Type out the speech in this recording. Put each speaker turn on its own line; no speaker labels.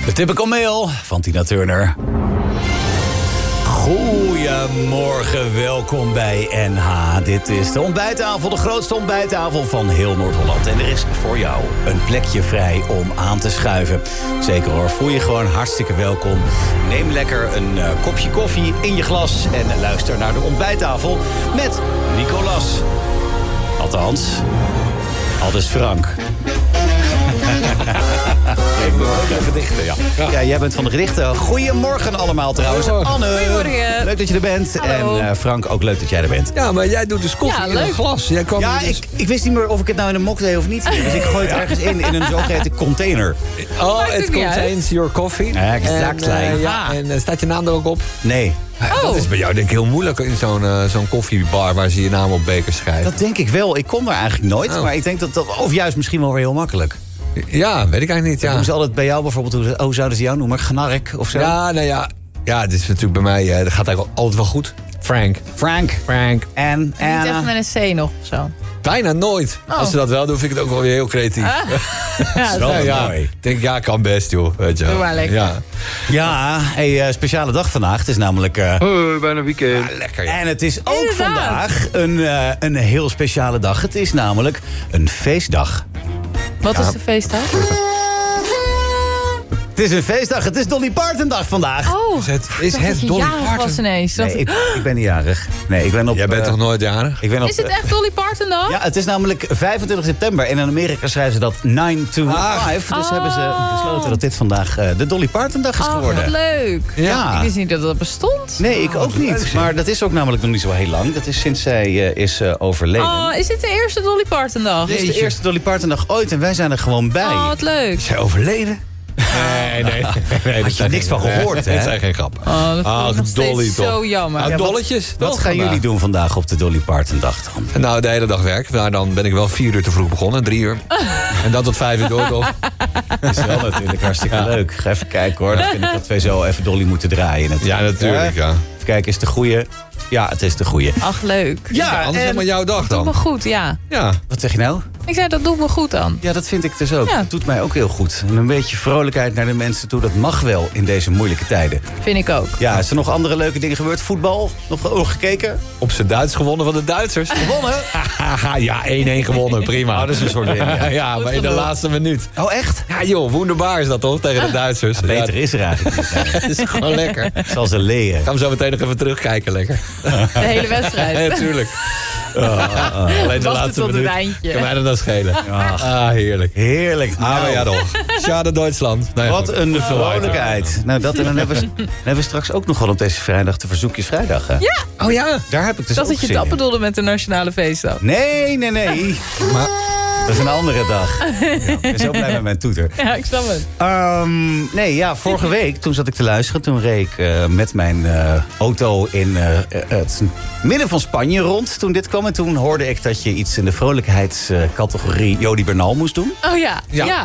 De Typical Mail van Tina Turner. Goedemorgen, welkom bij NH. Dit is de ontbijttafel, de grootste ontbijttafel van heel Noord-Holland. En er is voor jou een plekje vrij om aan te schuiven. Zeker hoor, voel je gewoon hartstikke welkom. Neem lekker een kopje koffie in je glas en luister naar de ontbijttafel met Nicolas. Althans, aldus Frank. Goedemorgen, gedichten, ja, jij bent van de gedichten. Goedemorgen allemaal trouwens. Anne,
goedemorgen.
Leuk dat je er bent.
Hallo.
En Frank, ook leuk dat jij er bent.
Ja, maar jij doet dus koffie in een glas. Jij kwam dus...
ik wist niet meer of ik het nou in een mok deed of niet. Dus ik gooi het ergens in een zogeheten container.
Oh, it contains your coffee.
Exactly.
En staat je naam er ook op?
Nee.
Dat is bij jou denk ik heel moeilijk in zo'n koffiebar waar ze je naam op bekers schrijven.
Dat denk ik wel. Ik kom daar eigenlijk nooit. Maar ik denk dat of juist misschien wel weer heel makkelijk.
Ja, weet ik eigenlijk niet. Ja.
Doen ze altijd bij jou bijvoorbeeld, hoe zouden ze jou noemen? Gnark of zo?
Ja, nou ja. Ja, dit is natuurlijk bij mij, dat gaat eigenlijk altijd wel goed. Frank. En
Niet echt met een C nog of zo.
Bijna nooit. Als ze dat wel doen, vind ik het ook wel weer heel creatief.
dat is wel mooi.
Ik denk, ja, kan best, joh. Weet je wel.
Doe maar lekker.
Ja, speciale dag vandaag. Het is namelijk...
bijna weekend.
Ja, lekker. Ja. En het is ook vandaag een heel speciale dag. Het is namelijk een feestdag.
Wat is de feestdag?
Het is een feestdag. Het is Dolly Parton dag vandaag.
Oh,
is het Dolly Parton?
was ineens.
Nee, ik ben niet jarig. Nee, ik ben op...
Jij bent toch nooit jarig?
Is het echt Dolly Parton dan?
Ja, het is namelijk 25 september. En in Amerika schrijven ze dat 9 to 5. Dus hebben ze besloten dat dit vandaag de Dolly Parton dag is geworden.
Wat leuk.
Ja.
Ik wist niet dat dat bestond.
Nee, ik ook niet. Maar dat is ook namelijk nog niet zo heel lang. Dat is sinds zij is overleden.
Oh, is dit de eerste Dolly Parton dag?
Dit is de eerste Dolly Parton dag ooit en wij zijn er gewoon bij.
Oh, wat leuk.
Is zij overleden? Nee.
Had je niks van gehoord, hè?
Dat zijn geen grappen.
Oh, dat vind ik nog
Dolly
steeds
toch.
zo jammer.
Dolletjes.
Wat gaan jullie doen vandaag op de Dolly Parton dag dan?
Nou, de hele dag werk. Nou, dan ben ik wel 4 uur te vroeg begonnen, 3 uur. En dat tot 5 uur door, toch?
Dat is wel natuurlijk hartstikke leuk. Ga even kijken hoor. Dan vind ik dat wij zo even Dolly moeten draaien. Natuurlijk.
Ja, natuurlijk, ja.
Even kijken, is het de goeie? Ja, het is de goeie.
Ach, leuk.
Ja,
Anders is het maar jouw dag
Doet me
dan.
goed, ja.
Ja.
Wat zeg je nou?
Ik zei, dat doet me goed dan.
Ja, dat vind ik dus ook.
Ja.
Dat doet mij ook heel goed. En een beetje vrolijkheid naar de mensen toe. Dat mag wel in deze moeilijke tijden.
Vind ik ook.
Ja, is er nog andere leuke dingen gebeurd? Voetbal? Nog gekeken?
Op z'n Duits gewonnen van de Duitsers.
Gewonnen?
Ja, 1-1 gewonnen, prima.
Oh, dat is een soort win, ja.
Ja, maar in de laatste minuut.
Oh, echt?
Ja joh, wonderbaar is dat toch, tegen de Duitsers.
Beter is er eigenlijk niet.
Het is gewoon lekker.
Zal ze leren.
Ik ga hem zo meteen nog even terugkijken, lekker.
De hele wedstrijd.
Ja, tuurlijk. Alleen de
Wacht
laatste
tot het
minuut.
eindje.
Kan mij dat dan schelen. Heerlijk.
Heerlijk.
Maar ja toch. Schade Duitsland. Nee,
Wat
goed.
een vrolijkheid. Nou, dat en dan hebben we straks ook nog wel op deze vrijdag de Verzoekjesvrijdag. Hè?
Ja,
Oh ja.
Daar heb ik dus
dat
ook
dat je
zin
dat
in.
bedoelde met de Nationale Feestdag.
Nee.
Maar
Dat is een andere dag. Ja, ik ben zo blij met mijn toeter.
Ja, ik snap het.
Vorige week, toen zat ik te luisteren. Toen reed ik met mijn auto in het midden van Spanje rond. Toen dit kwam. En toen hoorde ik dat je iets in de vrolijkheidscategorie Jody Bernal moest doen.
Oh ja.